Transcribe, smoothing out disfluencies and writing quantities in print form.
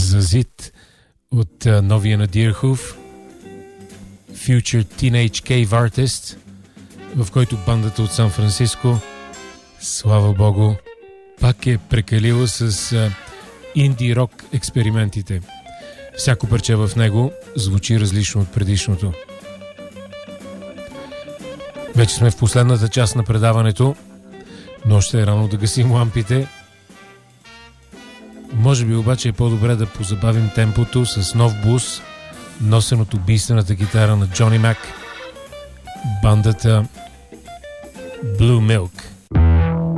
за Зид от новия на Deerhoof, Future Teenage Cave Artist, в който бандата от Сан Франциско, слава богу, пак е прекалила с инди рок експериментите. Всяко парче в него звучи различно от предишното. Вече сме в последната част на предаването, но още е рано да гасим лампите. Може би обаче е по-добре да позабавим темпото с нов блуз, носен от убийствената гитара на Джони Мак, бандата Blue Milk.